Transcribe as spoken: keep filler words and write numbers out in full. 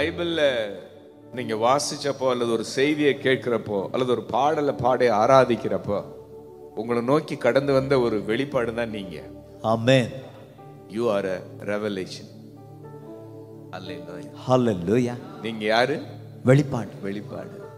பைபிள்ல நீங்க வாசிச்சப்போ அல்லது ஒரு செய்தியை கேட்கிறப்போ அல்லது ஒரு பாடலை பாடி ஆராதிக்கிறப்போ உங்களை நோக்கி கடந்து வந்த ஒரு வெளிப்பாடு தான் நீங்க. Amen. You are a revelation. Hallelujah. Hallelujah. நீங்க யாரு? வெளிப்பாடு. வெளிப்பாடு.